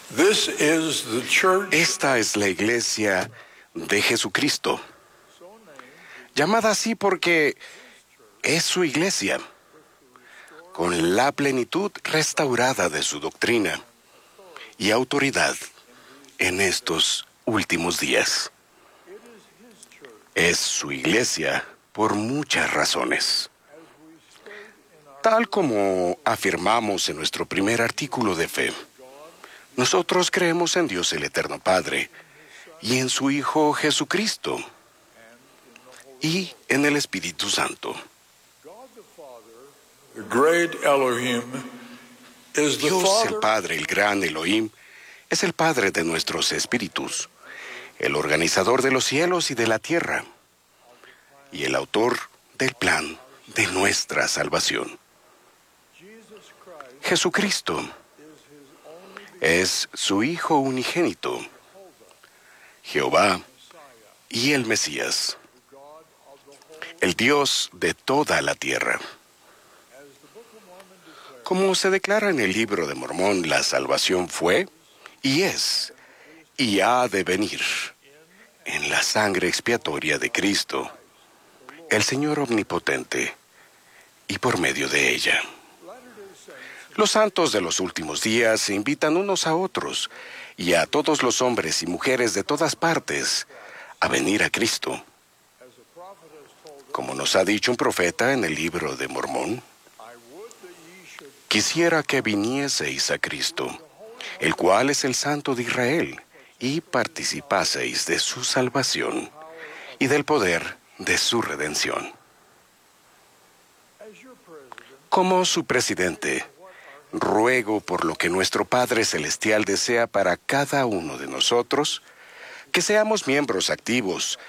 This is the church Esta es la iglesia de Jesucristo, llamada así porque es su iglesia, con la plenitud restaurada de su doctrina y autoridad en estos últimos días. Es su iglesia por muchas razones. Tal como afirmamos en nuestro primer artículo de fe, nosotros creemos en Dios el Eterno Padre y en su Hijo Jesucristo y en el Espíritu Santo. the great Elohim, is the Dios el Father Padre, el gran Elohim, es el Padre de nuestros espíritus, el organizador de los cielos y de la tierra, y el autor del plan de nuestra salvación. Jesucristo es su Hijo unigénito, Jehová y el Mesías, el Dios de toda la tierra. Como se declara en el libro de Mormón, la salvación fue, y es, y ha de venir en la sangre expiatoria de Cristo, el Señor omnipotente, y por medio de ella. Los santos de los últimos días se invitan unos a otros y a todos los hombres y mujeres de todas partes a venir a Cristo. Como nos ha dicho un profeta en el libro de Mormón, quisiera que vinieseis a Cristo, el cual es el Santo de Israel, y participaseis de su salvación y del poder de su redención. Como su presidente, ruego por lo que nuestro Padre Celestial desea para cada uno de nosotros, que seamos miembros activos